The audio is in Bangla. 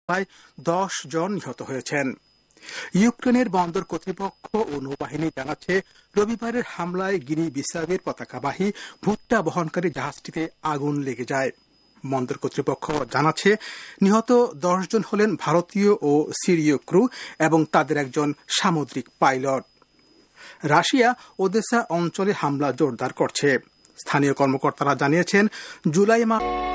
হামলায় 10 জন নিহত হয়েছেন। ইউক্রেনের বন্দর কর্তৃপক্ষ ও নৌবাহিনী জানাচ্ছে, রবিবারের হামলায় গিনি বিসাউয়ের পতাকাবাহী ভুট্টা বহনকারী জাহাজটিতে আগুন লেগে যায়। বন্দর কর্তৃপক্ষ জানাচ্ছে, নিহত 10 জন হলেন ভারতীয় ও সিরীয় ক্রু এবং তাদের একজন সামুদ্রিক পাইলট। রাশিয়া ওদেসা অঞ্চলে হামলা জোরদার করছে। স্থানীয় কর্মকর্তারা জানিয়েছেন, জুলাই মাসে